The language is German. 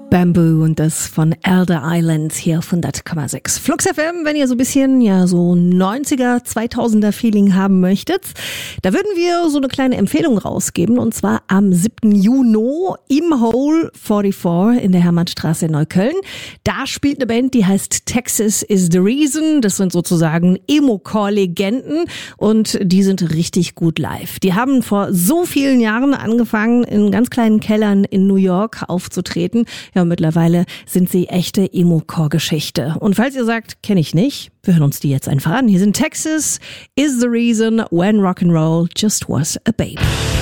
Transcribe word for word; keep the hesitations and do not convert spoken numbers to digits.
Bamboo und das von Elder Island hier auf hundert Komma sechs. Flux F M, wenn ihr so ein bisschen, ja, so neunziger, zweitausender Feeling haben möchtet. Da würden wir so eine kleine Empfehlung rausgeben und zwar am siebten Juni im Hole vierundvierzig in der Hermannstraße in Neukölln. Da spielt eine Band, die heißt Texas is the Reason. Das sind sozusagen Emo-Core-Legenden und die sind richtig gut live. Die haben vor so vielen Jahren angefangen, in ganz kleinen Kellern in New York aufzutreten. Ja, und mittlerweile sind sie echte Emo-Core-Geschichte. Und falls ihr sagt, kenne ich nicht, wir hören uns die jetzt einfach an. Hier sind Texas is the Reason when Rock'n'Roll just was a baby.